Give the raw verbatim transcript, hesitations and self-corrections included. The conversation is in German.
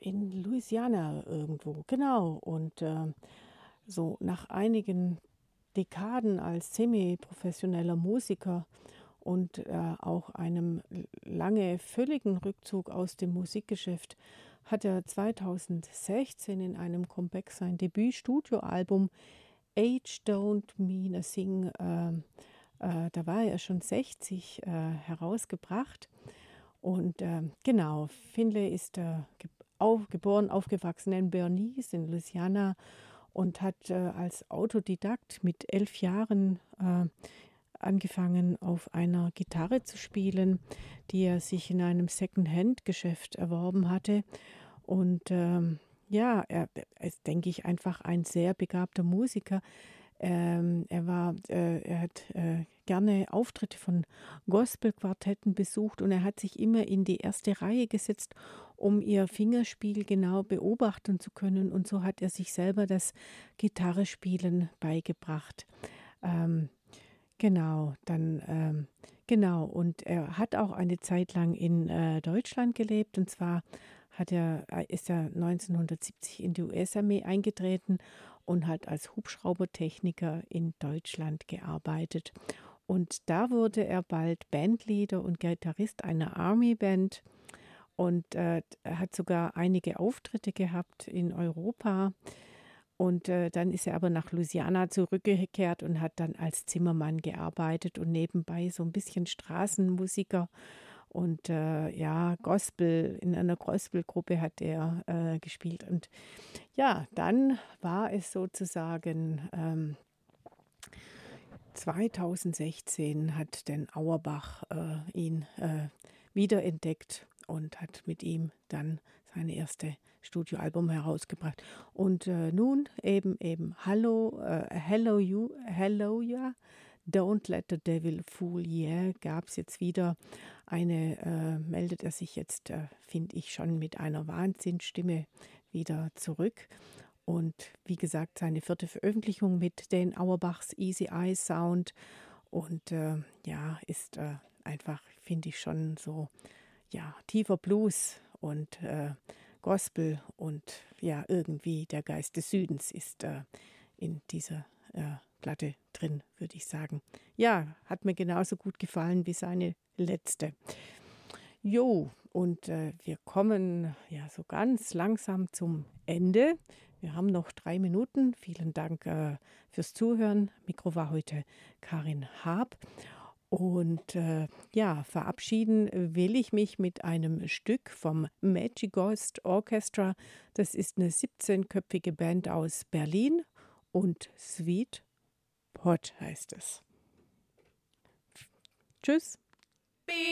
in Louisiana irgendwo, genau. Und, äh, so nach einigen Dekaden als semiprofessioneller Musiker und, äh, auch einem l lange völligen Rückzug aus dem Musikgeschäft hat er zweitausendsechzehn in einem Comeback sein Debüt-Studioalbum „Age Don't Mean a Thing", ähm, äh, da war er schon sechzig, äh, herausgebracht. Und, ähm, genau, Finlay ist, äh, geb auf geboren, aufgewachsen in Bernice in Louisiana und hat, äh, als Autodidakt mit elf Jahren, äh, angefangen, auf einer Gitarre zu spielen, die er sich in einem Secondhand-Geschäft erworben hatte. Und, ähm, ja, er er ist, denke ich, einfach ein sehr begabter Musiker. Ähm, er war äh, er hat, äh, gerne Auftritte von Gospelquartetten besucht und er hat sich immer in die erste Reihe gesetzt, um ihr Fingerspiel genau beobachten zu können. Und so hat er sich selber das Gitarrespielen beigebracht. Ähm, genau, dann, ähm genau, und er hat auch eine Zeit lang in, äh, Deutschland gelebt. Und zwar hat er äh, ist er neunzehnhundertsiebzig in die U S-Armee eingetreten und hat als Hubschraubertechniker in Deutschland gearbeitet. Und da wurde er bald Bandleader und Gitarrist einer Army-Band und, äh, er hat sogar einige Auftritte gehabt in Europa. Und, äh, dann ist er aber nach Louisiana zurückgekehrt und hat dann als Zimmermann gearbeitet und nebenbei so ein bisschen Straßenmusiker und, äh, ja, Gospel in einer Gospelgruppe hat er, äh, gespielt. Und ja, dann war es sozusagen, ähm, zweitausendsechzehn hat Dan Auerbach, äh, ihn, äh, wiederentdeckt und hat mit ihm dann seine erste Studioalbum herausgebracht. Und, äh, nun eben eben „Hallo, äh, Hello You Hallelujah, Don't Let the Devil Fool Yeah" gab's jetzt wieder eine äh, meldet er sich jetzt, äh, finde ich, schon mit einer Wahnsinnsstimme wieder zurück. Und wie gesagt, seine vierte Veröffentlichung mit Dan Auerbachs „Easy Eye Sound" und, äh, ja, ist, äh, einfach, finde ich, schon so, ja, tiefer Blues und, äh, Gospel und ja, irgendwie der Geist des Südens ist, äh, in dieser, äh, Platte drin, würde ich sagen. Ja, hat mir genauso gut gefallen wie seine letzte. Jo, und, äh, wir kommen ja so ganz langsam zum Ende. Wir haben noch drei Minuten. Vielen Dank, äh, fürs Zuhören. Mikro war heute Karin Haab. Und, äh, ja, verabschieden will ich mich mit einem Stück vom Magic Ghost Orchestra. Das ist eine siebzehnköpfige Band aus Berlin und Sweet Pot heißt es. Tschüss.